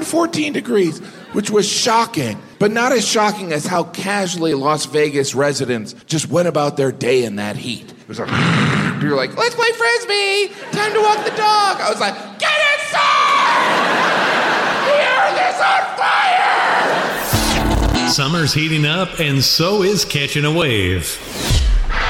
114 degrees, which was shocking, but not as shocking as how casually Las Vegas residents just went about their day in that heat. It was like, we were like, let's play Frisbee, time to walk the dog. I was like, get inside! The earth is on fire! Summer's heating up, and so is catching a wave.